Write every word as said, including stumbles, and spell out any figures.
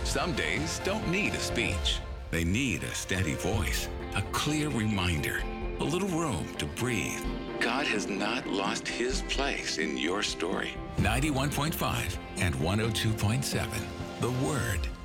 Some days don't need a speech. They need a steady voice, a clear reminder, a little room to breathe. God has not lost his place in your story. ninety-one point five and one oh two point seven. The Word.